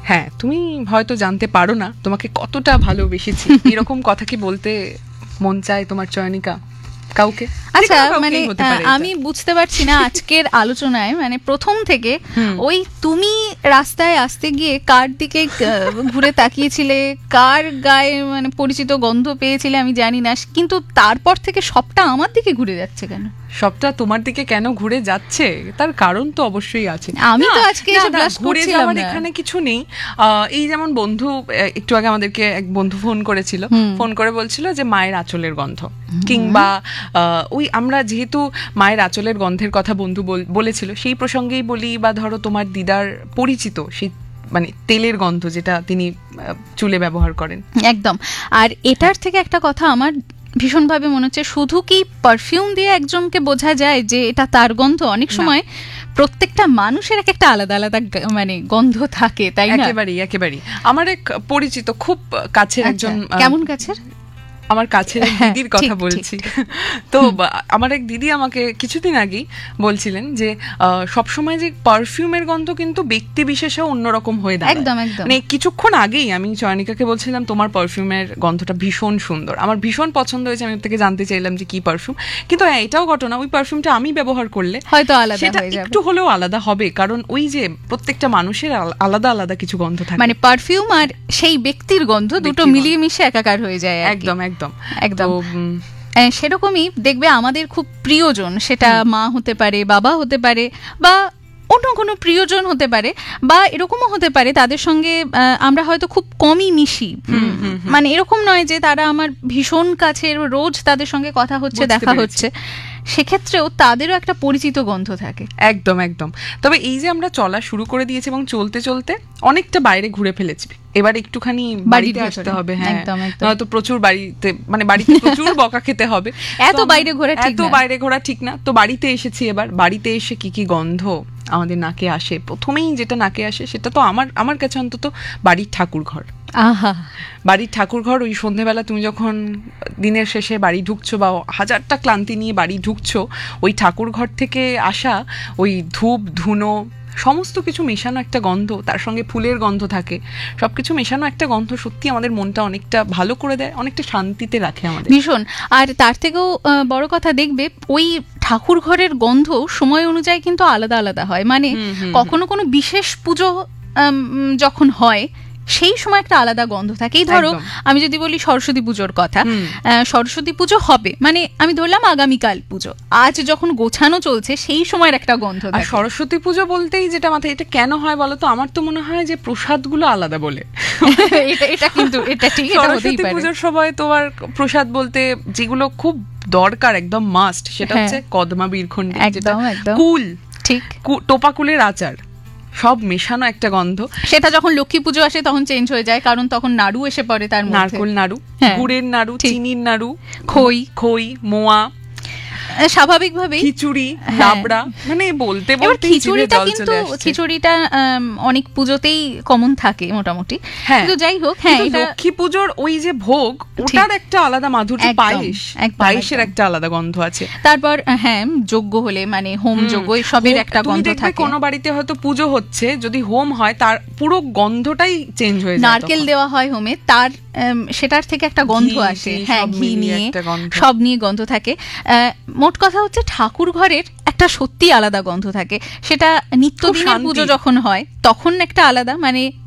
হ্যাঁ, তুমি হয়তো জানতে পারো না তোমাকে কতটা ভালোবেসেছি। এরকম কথা কি বলতে মন চায় তোমার চয়নিকা কাউকে? আচ্ছা, মানে আমি বুঝতে পারছি না আজকের আলোচনায়, মানে প্রথম থেকে ওই তুমি রাস্তায় আসতে গিয়ে কার দিকে ঘুরে তাকিয়েছিলে, কার গায়ে মানে পরিচিত গন্ধ পেয়েছিলে আমি জানি না, কিন্তু তারপর থেকে সবটা আমার দিকে ঘুরে যাচ্ছে কেন? সবটা তোমার দিকে কেন ঘুরে যাচ্ছে তার কারণ তো অবশ্যই আছে। আমি তো আজকে এসে ব্লাশ করছিলাম না, এখানে কিছু নেই। এই যেমন বন্ধু একটু আগে আমাদেরকে এক বন্ধু ফোন করেছিল, ফোন করে বলছিল যে মায়ের আঁচলের গন্ধ, কিংবা ওই আমরা যেহেতু মায়ের আঁচলের গন্ধের কথা বন্ধু বলেছিল সেই প্রসঙ্গেই বলি, বা ধরো তোমার দিদার পরিচিত সেই মানে তেলের গন্ধ যেটা তিনি চুলে ব্যবহার করেন। একদম। আর এটার থেকে একটা কথা আমার ভীষণভাবে মনে হচ্ছে, শুধু কি পারফিউম দিয়ে একজনকে বোঝা যায় যে এটা তার গন্ধ? অনেক সময় প্রত্যেকটা মানুষের এক একটা আলাদা আলাদা মানে গন্ধ থাকে, তাই না? একেবারেই। আমার এক পরিচিত খুব কাছের একজন, কেমন কাছের? আমার কাছের দিদির কথা বলছি। তো আমার এক দিদি আমাকে কিছুদিন আগেই বলছিলেন যে সবসময় যে পারফিউমের গন্ধ কিন্তু ব্যক্তি বিশেষে অন্যরকম হয়ে দাঁড়ায়। একদম। মানে কিছুক্ষণ আগেই আমি চয়নিকাকে বলছিলাম তোমার পারফিউমের গন্ধটা ভীষণ সুন্দর, আমার ভীষণ পছন্দ হয়েছে, আমি থেকে জানতে চাইলাম যে কি পারফিউম। কিন্তু হ্যাঁ, এটাও ঘটনা, ওই পারফিউমটা আমি ব্যবহার করলে হয়তো আলাদা সেটা হয়ে যাবে, একটু হলেও আলাদা হবে, কারণ ওই যে প্রত্যেকটা মানুষের আলাদা আলাদা কিছু গন্ধ থাকে। মানে পারফিউম আর সেই ব্যক্তির গন্ধ দুটো মিলিয়ে মিশে একাকার হয়ে যায়। একদম। সেরকমই দেখবে আমাদের খুব প্রিয়জন, সেটা মা হতে পারে, বাবা হতে পারে, বা অন্য কোনো প্রিয়জন হতে পারে, বা এরকমও হতে পারে তাদের সঙ্গে আমরা হয়তো খুব কমই মিশি, মানে এরকম নয় যে তারা আমার ভীষণ কাছের, রোজ তাদের সঙ্গে কথা হচ্ছে, দেখা হচ্ছে, সেক্ষেত্রেও তাদেরও একটা পরিচিত গন্ধ থাকে। একদম। তবে এই যে আমরা চলা শুরু করে দিয়েছি এবং চলতে চলতে অনেকটা বাইরে ঘুরে ফেলেছি, এবার একটুখানি বাড়িতে আসতে হবে। হ্যাঁ, নয়তো প্রচুর বাড়িতে প্রচুর বকা খেতে হবে। এত বাইরে ঘোরা ঠিক না। তো বাড়িতে এসেছি, এবার বাড়িতে এসে কি গন্ধ আমাদের নাকে আসে? প্রথমেই যেটা নাকে আসে সেটা তো আমার কাছে অন্তত বাড়ির ঠাকুর ঘর। বাড়ির ঠাকুর ঘর, ওই সন্ধ্যেবেলা তুমি যখন দিনের শেষে বাড়ি ঢুকছো বা হাজারটা ক্লান্তি নিয়ে বাড়ি ঢুকছো, ওই ঠাকুর ঘর থেকে আসা ওই ধূপ ধুনো সমস্ত কিছু মেশানো একটা গন্ধ, তার সঙ্গে ফুলের গন্ধ থাকে, সবকিছু মেশানো একটা গন্ধ সত্যি আমাদের মনটা অনেকটা ভালো করে দেয়, অনেকটা শান্তিতে রাখে আমাদের ভীষণ। আর তার থেকেও বড় কথা, দেখবে ওই ঠাকুর ঘরের গন্ধ সময় অনুযায়ী কিন্তু আলাদা আলাদা হয়। মানে কখনো কোনো বিশেষ পুজো যখন হয় সেই সময় একটা আলাদা গন্ধ থাকে। এই ধরো আমি যদি বলি সরস্বতী পুজোর কথা, সরস্বতী পুজো হবে, মানে আমি ধরলাম আগামীকাল পুজো, আজ যখন গোছানো চলছে সেই সময়ের একটা গন্ধ থাকে। সরস্বতী পুজো বলতেই যেটা মাথায়, এটা কেন হয় বলতো? আমার তো মনে হয় যে প্রসাদগুলো আলাদা বলে। এটা কিন্তু এটা ঠিক, সরস্বতী পুজোর সময় তোমার প্রসাদ বলতে যেগুলো খুব দরকার, একদম মাস্ট, সেটা হচ্ছে কদমা বীরখণ্ডী, কুল, ঠিক, টোপাকুলের আচার, সব মেশানো একটা গন্ধ। সেটা যখন লক্ষ্মী পুজো আসে তখন চেঞ্জ হয়ে যায়, কারণ তখন নাড়ু এসে পড়ে, তার মধ্যে নারকোল নাড়ু, গুড়ের নাড়ু, চিনির নাড়ু, খই, মোয়া, স্বাভাবিকভাবে খিচুড়ি, লাবড়া, মানে বলতে খিচুড়িটা কিন্তু খিচুড়িটা অনেক পুজোতেই কমন থাকে মোটামুটি। কিন্তু যাই হোক, হ্যাঁ, লক্ষ্মী পুজোর ওই যে ভোগ, ওটার একটা আলাদা মাধুর্য, পায়েসের একটা আলাদা গন্ধ আছে। তারপর হ্যাঁ, যজ্ঞ হলে মানে হোম যজ্ঞ, সবের একটা গন্ধ থাকে। কোনো বাড়িতে হয়তো পুজো হচ্ছে, যদি হোম হয় তার পুরো গন্ধটাই চেঞ্জ হয়ে যায়। নারকেল দেওয়া হয় হোমে, তার সেটার থেকে একটা গন্ধ আসে, হ্যাঁ, ঘি নিয়ে, সব নিয়ে গন্ধ থাকে। মোট কথা হচ্ছে ঠাকুর ঘরের একটা সত্যি আলাদা গন্ধ থাকে। সেটা নিত্যদিনের পুজো যখন হয় তখন একটা আলাদা, মানে